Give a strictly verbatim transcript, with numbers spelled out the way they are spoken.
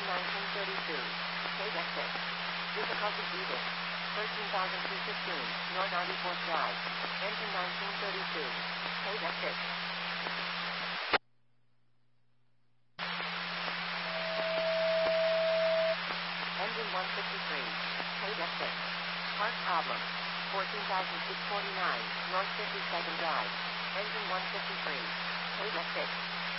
nineteen thirty-two. Paid exit. Difficulty breathing. thirteen thousand two hundred fifteen. North ninety-fourth Drive. Engine nineteen thirty-two. Paid exit. Engine one fifty-three. Paid exit. Part problem. fourteen thousand six hundred forty-nine. North fifty-second Drive. Engine one fifty-three. Paid exit.